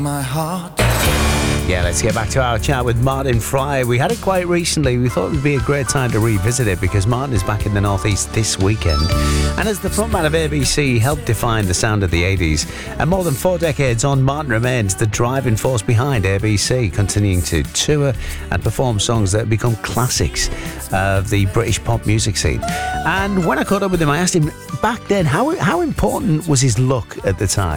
My heart. Yeah, let's get back to our chat with Martin Fry. We had it quite recently. We thought it would be a great time to revisit it because Martin is back in the Northeast this weekend. And as the frontman of ABC, he helped define the sound of the 80s. And more than 4 decades on, Martin remains the driving force behind ABC, continuing to tour and perform songs that have become classics of the British pop music scene. And when I caught up with him, I asked him back then, how important was his look at the time?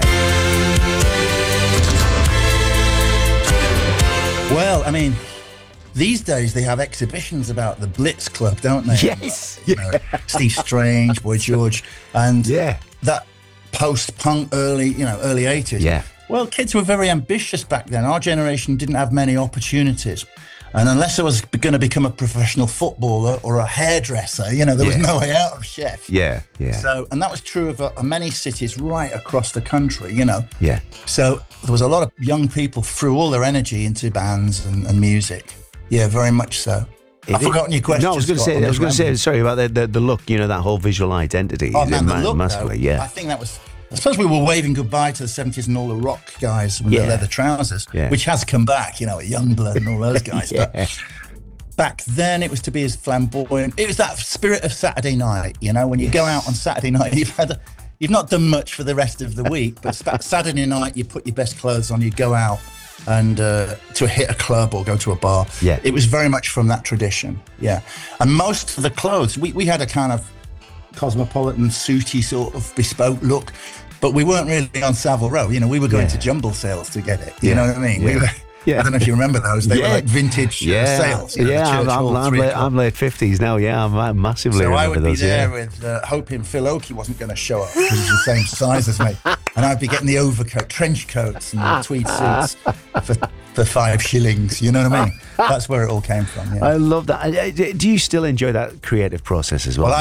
Well, I mean, these days they have exhibitions about the Blitz Club, don't they? Yes. You know, Steve Strange, Boy George, and that post-punk early 80s. Yeah. Well, kids were very ambitious back then. Our generation didn't have many opportunities. And unless I was going to become a professional footballer or a hairdresser, there was no way out of chef. Yeah. So, and that was true of many cities right across the country, Yeah. So there was a lot of young people threw all their energy into bands and music. Yeah, very much so. I've forgotten your question. No, I was going to say, sorry about the look, that whole visual identity. Oh, man, the look, massively, though, I think that was... I suppose we were waving goodbye to the 70s and all the rock guys with their leather trousers, which has come back, Youngblood and all those guys. But back then, it was to be as flamboyant. It was that spirit of Saturday night, when you go out on Saturday night, you've not done much for the rest of the week, but Saturday night, you put your best clothes on, you go out and to hit a club or go to a bar. Yeah. It was very much from that tradition, And most of the clothes, we had a kind of cosmopolitan, suity sort of bespoke look, but we weren't really on Savile Row. We were going to jumble sales to get it. You know what I mean? Yeah. We were, I don't know if you remember those. They were like vintage sales. I'm late 50s now. Yeah, I'm massively so remember I would those. be there with hoping Phil Oakey wasn't going to show up because he's the same size as me, and I'd be getting the overcoat, trench coats, and the tweed suits for 5 shillings. You know what I mean? That's where it all came from. Yeah. I love that. Do you still enjoy that creative process as well? Well,